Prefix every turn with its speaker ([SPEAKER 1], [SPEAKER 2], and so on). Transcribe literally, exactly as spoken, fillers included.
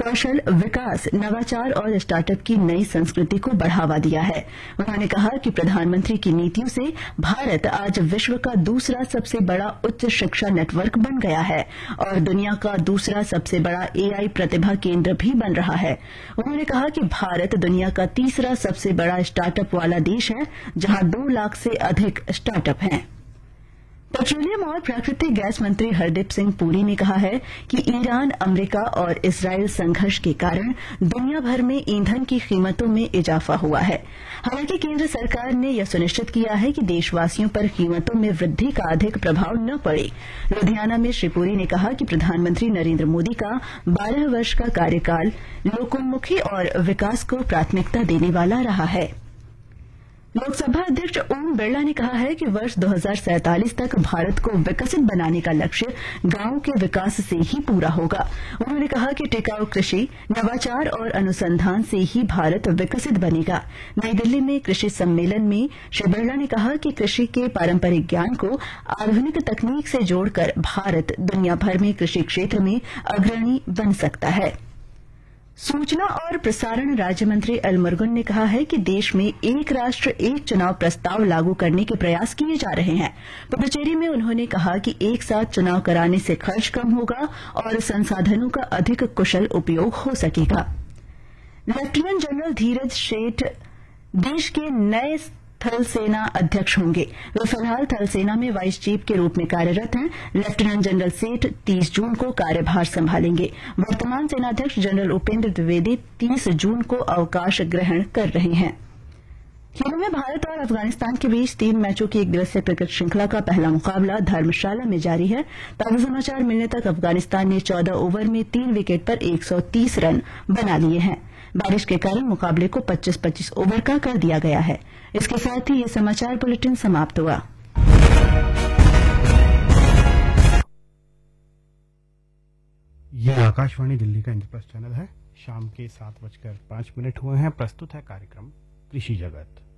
[SPEAKER 1] कौशल विकास, नवाचार और स्टार्टअप की नई संस्कृति को बढ़ावा दिया है। उन्होंने कहा कि प्रधानमंत्री की नीतियों से भारत आज विश्व का दूसरा सबसे बड़ा उच्च शिक्षा नेटवर्क बन गया है और दुनिया का दूसरा सबसे बड़ा एआई प्रतिभा केंद्र भी बन रहा है। उन्होंने कहा कि भारत दुनिया का तीसरा सबसे बड़ा स्टार्टअप वाला देश है, जहां दो लाख से अधिक स्टार्टअप हैं। पेट्रोलियम और प्राकृतिक गैस मंत्री हरदीप सिंह पुरी ने कहा है कि ईरान, अमेरिका और इसराइल संघर्ष के कारण दुनिया भर में ईंधन की कीमतों में इजाफा हुआ है। हालांकि केंद्र सरकार ने यह सुनिश्चित किया है कि देशवासियों पर कीमतों में वृद्धि का अधिक प्रभाव न पड़े। लुधियाना में श्री पुरी ने कहा कि प्रधानमंत्री नरेंद्र मोदी का बारह वर्ष का कार्यकाल लोकोन्मुखी और विकास को प्राथमिकता देने वाला रहा है। लोकसभा अध्यक्ष ओम बिरला ने कहा है कि वर्ष दो हज़ार सैंतालीस तक भारत को विकसित बनाने का लक्ष्य गांवों के विकास से ही पूरा होगा। उन्होंने कहा कि टिकाऊ कृषि, नवाचार और अनुसंधान से ही भारत विकसित बनेगा। नई दिल्ली में कृषि सम्मेलन में श्री बिरला ने कहा कि कृषि के पारंपरिक ज्ञान को आधुनिक तकनीक से जोड़कर भारत दुनिया भर में कृषि क्षेत्र में अग्रणी बन सकता है। सूचना और प्रसारण राज्य मंत्री एल मुरुगन ने कहा है कि देश में एक राष्ट्र एक चुनाव प्रस्ताव लागू करने के प्रयास किए जा रहे हैं। पुडुचेरी में उन्होंने कहा कि एक साथ चुनाव कराने से खर्च कम होगा और संसाधनों का अधिक कुशल उपयोग हो सकेगा। लेफ्टिनेंट जनरल धीरज शेठ देश के नए थल सेना अध्यक्ष होंगे। वे फिलहाल थल सेना में वाइस चीफ के रूप में कार्यरत हैं। लेफ्टिनेंट जनरल सेठ तीस जून को कार्यभार संभालेंगे। वर्तमान सेनाध्यक्ष जनरल उपेंद्र द्विवेदी तीस जून को अवकाश ग्रहण कर रहे हैं। खेलों में भारत और अफगानिस्तान के बीच तीन मैचों की एक दिवसीय क्रिकेट श्रृंखला का पहला मुकाबला धर्मशाला में जारी है। ताजा समाचार मिलने तक अफगानिस्तान ने चौदह ओवर में तीन विकेट पर एक सौ तीस रन बना लिए हैं। बारिश के कारण मुकाबले को पच्चीस पच्चीस ओवर का कर दिया गया है। इसके साथ ही ये समाचार बुलेटिन समाप्त हुआ।
[SPEAKER 2] ये आकाशवाणी दिल्ली का इंद्रप्रस्थ चैनल है। शाम के सात बजकर पांच मिनट हुए हैं। प्रस्तुत है कार्यक्रम कृषि जगत।